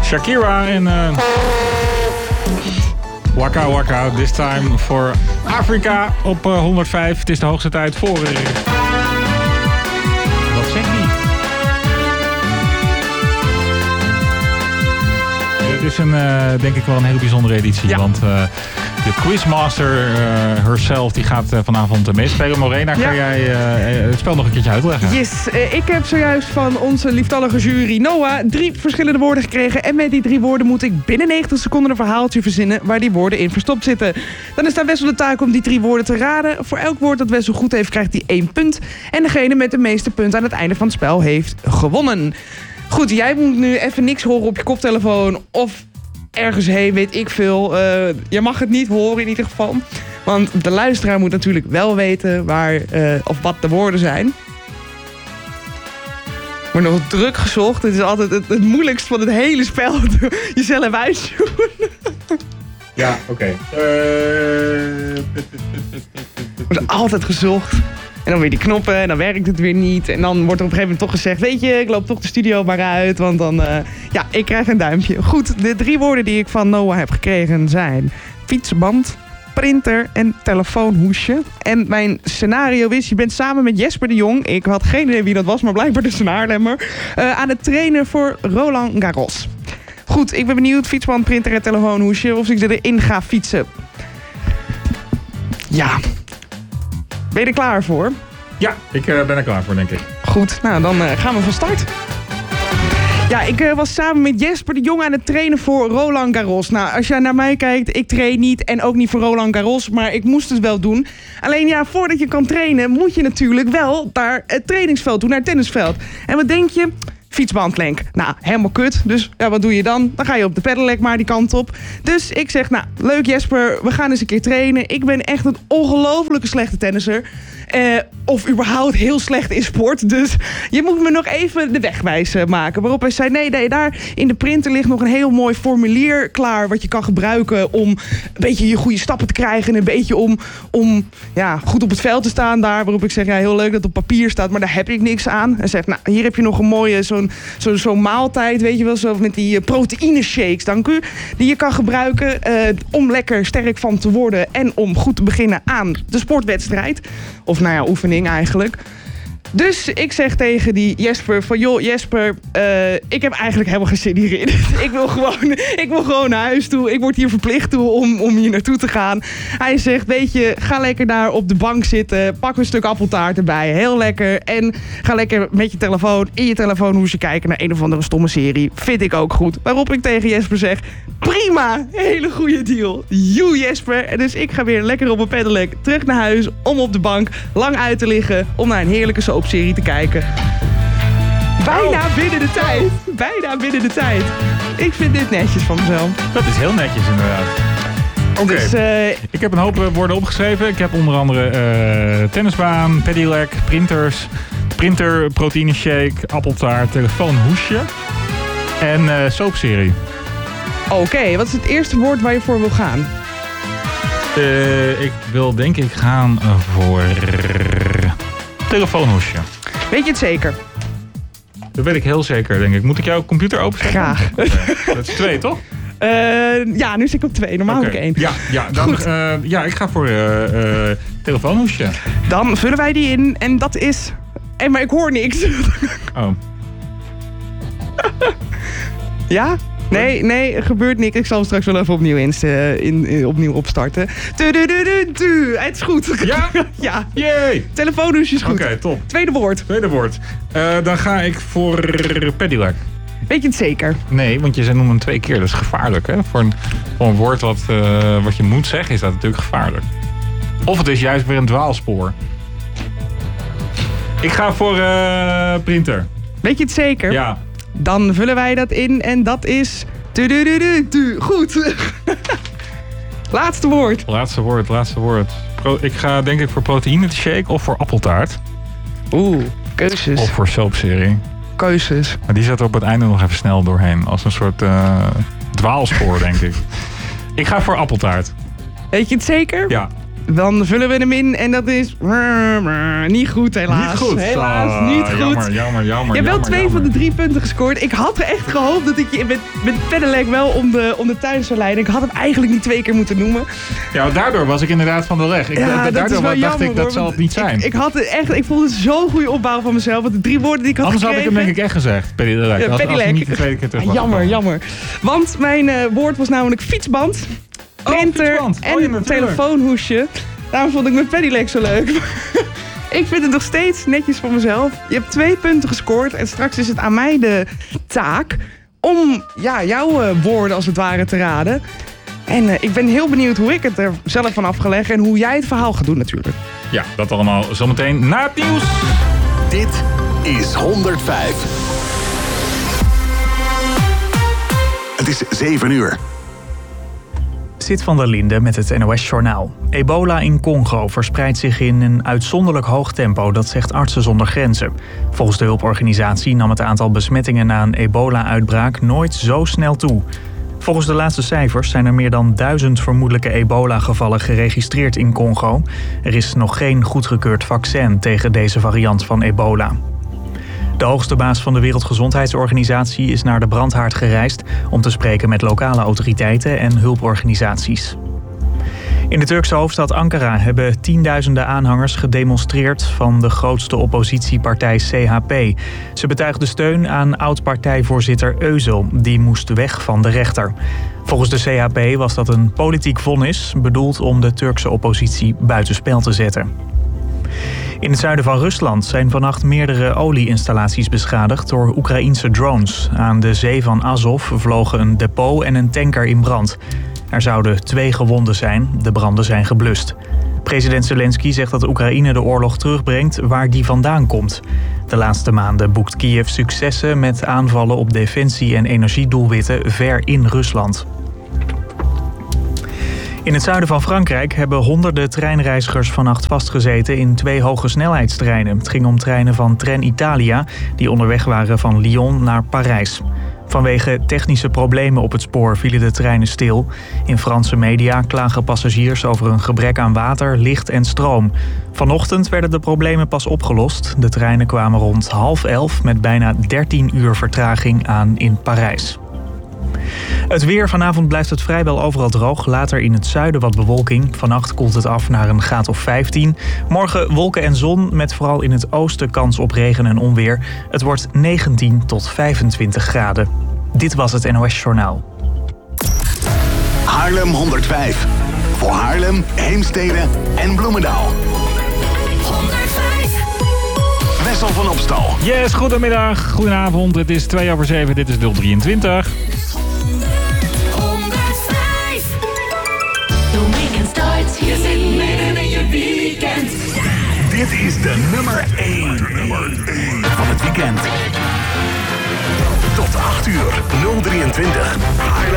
Shakira en Waka Waka, this time for Afrika op 105. Het is de hoogste tijd voor... Wat zeg je? Het is denk ik wel een hele bijzondere editie, want de quizmaster herself die gaat vanavond meespelen. Morena, kan jij het spel nog een keertje uitleggen? Yes, ik heb zojuist van onze lieftallige jury Noah 3 verschillende woorden gekregen. En met die 3 woorden moet ik binnen 90 seconden een verhaaltje verzinnen waar die woorden in verstopt zitten. Dan is daar Wessel de taak om die 3 woorden te raden. Voor elk woord dat Wessel goed heeft, krijgt hij 1 punt. En degene met de meeste punten aan het einde van het spel heeft gewonnen. Goed, jij moet nu even niks horen op je koptelefoon of ergens heen, weet ik veel. Je mag het niet horen in ieder geval. Want de luisteraar moet natuurlijk wel weten waar of wat de woorden zijn. Er wordt nog druk gezocht. Het is altijd het moeilijkst van het hele spel. Jezelf uitzoeken. Ja, oké. Er wordt altijd gezocht. En dan weer die knoppen en dan werkt het weer niet. En dan wordt er op een gegeven moment toch gezegd... weet je, ik loop toch de studio maar uit. Want dan, ik krijg een duimpje. Goed, de 3 woorden die ik van Noah heb gekregen zijn... fietsband, printer en telefoonhoesje. En mijn scenario is... je bent samen met Jesper de Jong... ik had geen idee wie dat was, maar blijkbaar dus een Haarlemmer... aan het trainen voor Roland Garros. Goed, ik ben benieuwd. Fietsband, printer en telefoonhoesje... of ik erin ga fietsen. Ja... Ben je er klaar voor? Ja, ik ben er klaar voor, denk ik. Goed, nou dan gaan we van start. Ja, ik was samen met Jesper de Jong aan het trainen voor Roland Garros. Nou, als jij naar mij kijkt, ik train niet en ook niet voor Roland Garros, maar ik moest het wel doen. Alleen ja, voordat je kan trainen, moet je natuurlijk wel naar het trainingsveld toe, naar het tennisveld. En wat denk je? Fietsbandlenk. Nou, helemaal kut. Dus ja, wat doe je dan? Dan ga je op de pedelec maar die kant op. Dus ik zeg, nou, leuk Jesper, we gaan eens een keer trainen. Ik ben echt een ongelofelijke slechte tennisser. Of überhaupt heel slecht in sport. Dus je moet me nog even de wegwijs maken. Waarop hij zei, nee, daar in de printer ligt nog een heel mooi formulier klaar... wat je kan gebruiken om een beetje je goede stappen te krijgen... en een beetje om goed op het veld te staan daar. Waarop ik zeg, ja, heel leuk dat het op papier staat... maar daar heb ik niks aan. Hij zegt, nou, hier heb je nog een mooie zo'n maaltijd... weet je wel, zo met die proteïne shakes, dank u... die je kan gebruiken om lekker sterk van te worden... en om goed te beginnen aan de sportwedstrijd... Of oefening eigenlijk. Dus ik zeg tegen die Jesper van... joh, Jesper, ik heb eigenlijk helemaal geen zin hierin. ik wil gewoon naar huis toe. Ik word hier verplicht toe om hier naartoe te gaan. Hij zegt, weet je, ga lekker daar op de bank zitten. Pak een stuk appeltaart erbij. Heel lekker. En ga lekker met je telefoon in je telefoonhoesje kijken... naar een of andere stomme serie. Vind ik ook goed. Waarop ik tegen Jesper zeg... prima, hele goede deal. Joe Jesper. En dus ik ga weer lekker op mijn pedelec terug naar huis... om op de bank lang uit te liggen... om naar een heerlijke soapserie te kijken. Bijna binnen de tijd. Bijna binnen de tijd. Ik vind dit netjes van mezelf. Dat is heel netjes inderdaad. Oké. Dus, ik heb een hoop woorden opgeschreven. Ik heb onder andere tennisbaan, pedelec, printer, proteïne shake, appeltaart, telefoonhoesje en soapserie. Oké, wat is het eerste woord waar je voor wil gaan? Ik wil denk ik gaan voor telefoonhoesje. Weet je het zeker? Dat weet ik heel zeker, denk ik. Moet ik jouw computer openzetten? Graag. Dat is 2, toch? Ja, nu zit ik op 2. Normaal heb ik 1. Ja, ik ga voor telefoonhoesje. Dan vullen wij die in en dat is... maar ik hoor niks. Oh. Ja? Nee, er gebeurt niks. Ik zal hem straks wel even opnieuw opstarten. Het is goed. Ja? Ja. Yay! Telefoonhoesje is goed. Oké, top. Tweede woord. Dan ga ik voor pedelec. Weet je het zeker? Nee, want je noemt hem 2 keer. Dat is gevaarlijk, hè? Voor een woord wat je moet zeggen is dat natuurlijk gevaarlijk. Of het is juist weer een dwaalspoor. Ik ga voor printer. Weet je het zeker? Ja. Dan vullen wij dat in en dat is... Goed. Laatste woord. Ik ga denk ik voor proteïne shake of voor appeltaart. Keuzes. Of voor soapserie. Keuzes. Maar die zet er op het einde nog even snel doorheen. Als een soort dwaalspoor, denk ik. Ik ga voor appeltaart. Weet je het zeker? Ja. Dan vullen we hem in en dat is niet goed helaas. Niet goed. Helaas, niet goed. Jammer. Je hebt wel 2 van de 3 punten gescoord. Ik had er echt gehoopt dat ik je met Pedelec wel om de tuin zou leiden. Ik had hem eigenlijk niet 2 keer moeten noemen. Ja, daardoor was ik inderdaad van de leg. Daardoor dacht ik, dat zal het niet zijn. Ik voelde zo'n goede opbouw van mezelf. Want de 3 woorden die ik had Anders geschreven... had ik hem denk ik echt gezegd. Pedelec. Als hij niet de tweede keer terug was. Jammer. Want mijn woord was namelijk fietsband, printer en telefoonhoesje. Daarom vond ik mijn Pedelec zo leuk. Ik vind het nog steeds netjes van mezelf. Je hebt 2 punten gescoord en straks is het aan mij de taak om jouw woorden als het ware te raden. En ik ben heel benieuwd hoe ik het er zelf van afgelegd en hoe jij het verhaal gaat doen natuurlijk. Ja, dat allemaal zometeen na het nieuws. Dit is 105. Het is 7 uur. Zit van der Linde met het NOS-journaal. Ebola in Congo verspreidt zich in een uitzonderlijk hoog tempo, dat zegt Artsen zonder Grenzen. Volgens de hulporganisatie nam het aantal besmettingen na een ebola-uitbraak nooit zo snel toe. Volgens de laatste cijfers zijn er meer dan 1000 vermoedelijke ebola-gevallen geregistreerd in Congo. Er is nog geen goedgekeurd vaccin tegen deze variant van ebola. De hoogste baas van de Wereldgezondheidsorganisatie is naar de brandhaard gereisd om te spreken met lokale autoriteiten en hulporganisaties. In de Turkse hoofdstad Ankara hebben tienduizenden aanhangers gedemonstreerd van de grootste oppositiepartij CHP. Ze betuigden steun aan oud-partijvoorzitter Özil, die moest weg van de rechter. Volgens de CHP was dat een politiek vonnis, bedoeld om de Turkse oppositie buitenspel te zetten. In het zuiden van Rusland zijn vannacht meerdere olieinstallaties beschadigd door Oekraïense drones. Aan de zee van Azov vlogen een depot en een tanker in brand. Er zouden 2 gewonden zijn, de branden zijn geblust. President Zelensky zegt dat Oekraïne de oorlog terugbrengt waar die vandaan komt. De laatste maanden boekt Kiev successen met aanvallen op defensie- en energiedoelwitten ver in Rusland. In het zuiden van Frankrijk hebben honderden treinreizigers vannacht vastgezeten in 2 hogesnelheidstreinen. Het ging om treinen van Trenitalia die onderweg waren van Lyon naar Parijs. Vanwege technische problemen op het spoor vielen de treinen stil. In Franse media klagen passagiers over een gebrek aan water, licht en stroom. Vanochtend werden de problemen pas opgelost. De treinen kwamen rond 10:30 met bijna 13 uur vertraging aan in Parijs. Het weer. Vanavond blijft het vrijwel overal droog. Later in het zuiden wat bewolking. Vannacht koelt het af naar een graad of 15. Morgen wolken en zon met vooral in het oosten kans op regen en onweer. Het wordt 19 tot 25 graden. Dit was het NOS Journaal. Haarlem 105. Voor Haarlem, Heemstede en Bloemendaal. 105. Wessel van Opstal. Yes, goedemiddag, goedenavond. Het is 7:02. Dit is 023. Dit is de nummer 1 van het weekend. Tot 8 uur, 023. Haarlem